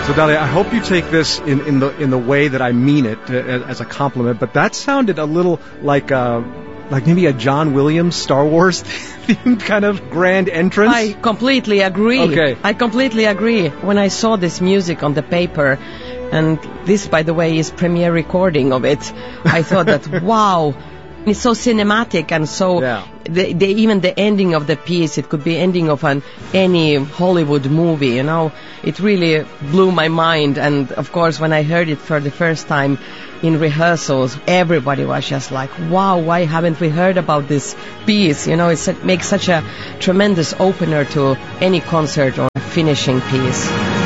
So, Dalia, I hope you take this in the way that I mean it, as a compliment. But that sounded a little like maybe a John Williams Star Wars themed kind of grand entrance. I completely agree. Okay. I completely agree. When I saw this music on the paper, and this, by the way, is premiere recording of it, I thought that, wow, it's so cinematic, and so even the ending of the piece, it could be ending of any Hollywood movie, you know. It really blew my mind, and of course when I heard it for the first time in rehearsals, everybody was just like, wow, why haven't we heard about this piece? You know, it makes such a tremendous opener to any concert or finishing piece.